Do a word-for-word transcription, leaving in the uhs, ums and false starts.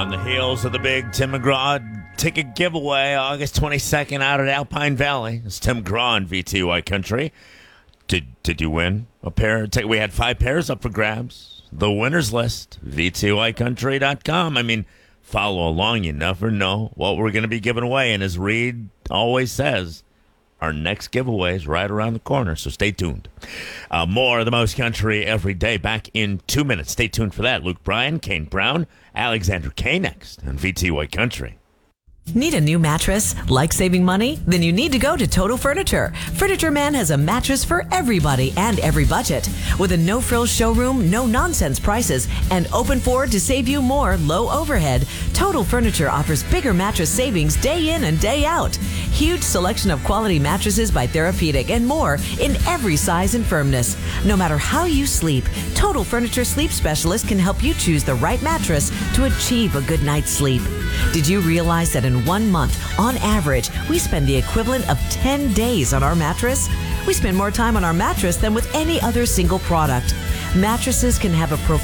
on the heels of the big Tim McGraw ticket giveaway August twenty-second out at Alpine Valley. It's Tim McGraw in V T Y country. Did did you win a pair? We had five pairs up for grabs. The winners list, V T Y country dot com. I mean, follow along. You never know what we're going to be giving away. And as Reed always says, our next giveaway is right around the corner, so stay tuned. Uh, more of the most country every day back in two minutes. Stay tuned for that. Luke Bryan, Kane Brown, Alexander K next on V T Y Country. Need a new mattress? Like saving money? Then you need to go to Total Furniture. Furniture Man has a mattress for everybody and every budget. With a no-frills showroom, no-nonsense prices, and open forward to save you more low overhead, Total Furniture offers bigger mattress savings day in and day out. Huge selection of quality mattresses by Therapeutic and more in every size and firmness. No matter how you sleep, Total Furniture Sleep Specialist can help you choose the right mattress to achieve a good night's sleep. Did you realize that in one month, on average, we spend the equivalent of ten days on our mattress? We spend more time on our mattress than with any other single product. Mattresses can have a profound